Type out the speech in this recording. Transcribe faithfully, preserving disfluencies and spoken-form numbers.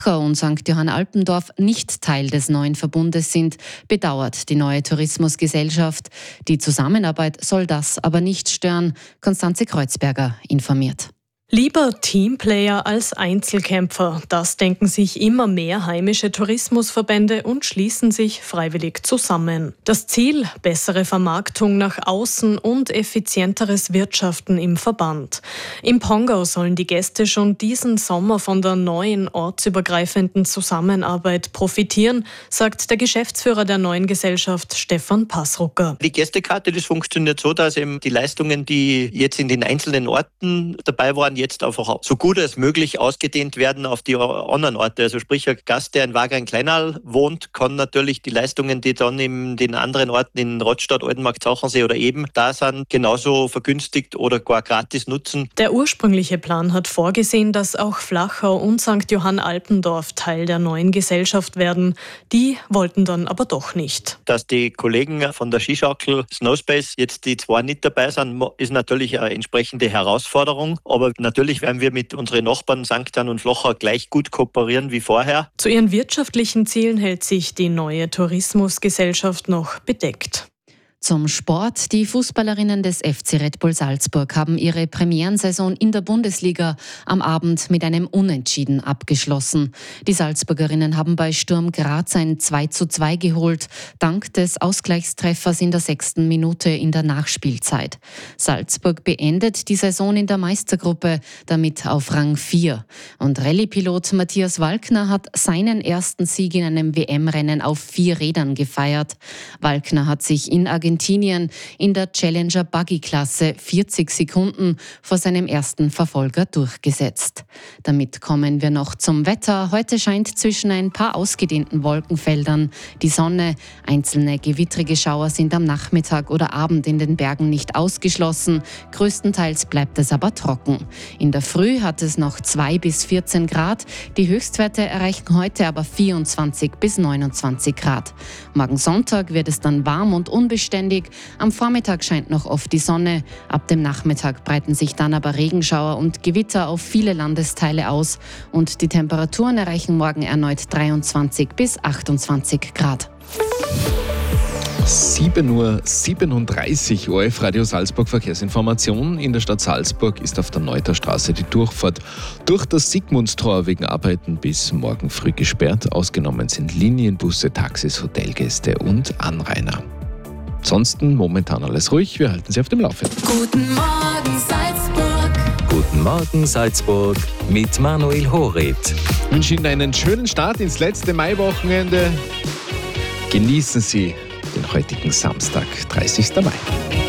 und Sankt Johann Alpendorf nicht Teil des neuen Verbundes sind, bedauert die neue Tourismusgesellschaft. Die Zusammenarbeit soll das aber nicht stören. Konstanze Kreuzberger informiert. Lieber Teamplayer als Einzelkämpfer. Das denken sich immer mehr heimische Tourismusverbände und schließen sich freiwillig zusammen. Das Ziel: bessere Vermarktung nach außen und effizienteres Wirtschaften im Verband. Im Pongau sollen die Gäste schon diesen Sommer von der neuen ortsübergreifenden Zusammenarbeit profitieren, sagt der Geschäftsführer der neuen Gesellschaft Stefan Passrucker. Die Gästekarte, das funktioniert so, dass eben die Leistungen, die jetzt in den einzelnen Orten dabei waren, jetzt einfach so gut als möglich ausgedehnt werden auf die anderen Orte. Also sprich, ein Gast, der in Wagrain-Kleinal wohnt, kann natürlich die Leistungen, die dann in den anderen Orten in Rottstadt, Oldenmarkt, Zauchensee oder eben da sind, genauso vergünstigt oder gar gratis nutzen. Der ursprüngliche Plan hat vorgesehen, dass auch Flachau und Sankt Johann Alpendorf Teil der neuen Gesellschaft werden. Die wollten dann aber doch nicht. Dass die Kollegen von der Skischaukel Snowspace jetzt die zwei nicht dabei sind, ist natürlich eine entsprechende Herausforderung. Aber natürlich werden wir mit unseren Nachbarn Sankt Johann und Flachau gleich gut kooperieren wie vorher. Zu ihren wirtschaftlichen Zielen hält sich die neue Tourismusgesellschaft noch bedeckt. Zum Sport. Die Fußballerinnen des F C Red Bull Salzburg haben ihre Premierensaison in der Bundesliga am Abend mit einem Unentschieden abgeschlossen. Die Salzburgerinnen haben bei Sturm Graz ein zwei zu zwei geholt, dank des Ausgleichstreffers in der sechsten Minute in der Nachspielzeit. Salzburg beendet die Saison in der Meistergruppe, damit auf Rang vier. Und Rallye-Pilot Matthias Walkner hat seinen ersten Sieg in einem W M-Rennen auf vier Rädern gefeiert. Walkner hat sich in Argentinien in der Challenger Buggy-Klasse vierzig Sekunden vor seinem ersten Verfolger durchgesetzt. Damit kommen wir noch zum Wetter. Heute scheint zwischen ein paar ausgedehnten Wolkenfeldern die Sonne. Einzelne gewittrige Schauer sind am Nachmittag oder Abend in den Bergen nicht ausgeschlossen. Größtenteils bleibt es aber trocken. In der Früh hat es noch zwei bis vierzehn Grad. Die Höchstwerte erreichen heute aber vierundzwanzig bis neunundzwanzig Grad. Morgen Sonntag wird es dann warm und unbeständig. Am Vormittag scheint noch oft die Sonne. Ab dem Nachmittag breiten sich dann aber Regenschauer und Gewitter auf viele Landesteile aus. Und die Temperaturen erreichen morgen erneut dreiundzwanzig bis achtundzwanzig Grad. sieben Uhr siebenunddreißig, O R F Radio Salzburg Verkehrsinformation. In der Stadt Salzburg ist auf der Neuter Straße die Durchfahrt durch das Sigmundstor wegen Arbeiten bis morgen früh gesperrt. Ausgenommen sind Linienbusse, Taxis, Hotelgäste und Anrainer. Ansonsten momentan alles ruhig, wir halten Sie auf dem Laufenden. Guten Morgen Salzburg. Guten Morgen Salzburg mit Manuel Horit. Ich wünsche Ihnen einen schönen Start ins letzte Maiwochenende. Genießen Sie den heutigen Samstag, dreißigsten Mai.